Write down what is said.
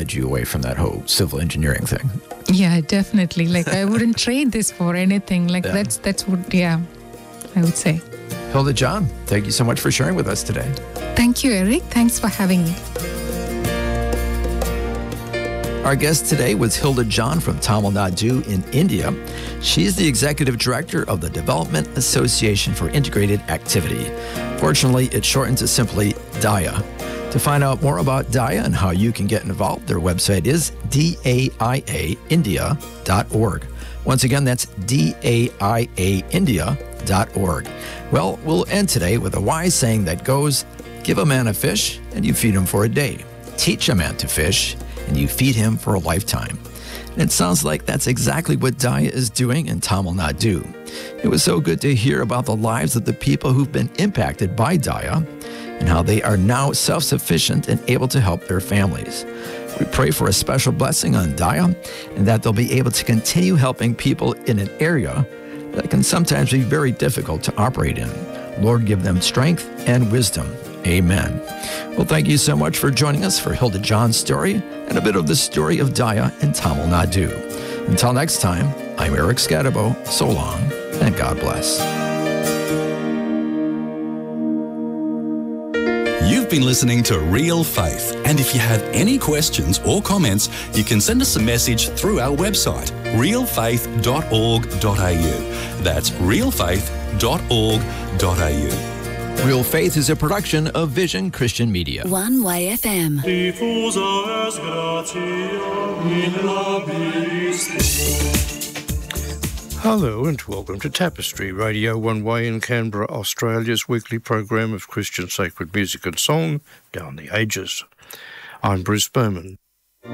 led you away from that whole civil engineering thing. Yeah, definitely. Like, I wouldn't trade this for anything. Like, that's what, I would say. Hilda John, thank you so much for sharing with us today. Thank you, Eric. Thanks for having me. Our guest today was Hilda John from Tamil Nadu in India. She's the Executive Director of the Development Association for Integrated Activity. Fortunately, it shortens to simply DAIA. To find out more about DAIA and how you can get involved, their website is daiaindia.org. Once again, that's daiaindia.org. Well, we'll end today with a wise saying that goes, give a man a fish and you feed him for a day. Teach a man to fish and you feed him for a lifetime. And it sounds like that's exactly what DAIA is doing in Tamil Nadu. It was so good to hear about the lives of the people who've been impacted by DAIA and how they are now self-sufficient and able to help their families. We pray for a special blessing on DAIA and that they'll be able to continue helping people in an area that can sometimes be very difficult to operate in. Lord, give them strength and wisdom. Amen. Well, thank you so much for joining us for Hilda John's story and a bit of the story of DAIA in Tamil Nadu. Until next time, I'm Eric Scadabo. So long, and God bless. You've been listening to Real Faith, and if you have any questions or comments, you can send us a message through our website, realfaith.org.au. That's realfaith.org.au. Real Faith is a production of Vision Christian Media. One Way FM. Hello and welcome to Tapestry Radio One Way in Canberra, Australia's weekly program of Christian sacred music and song down the ages. I'm Bruce Bowman.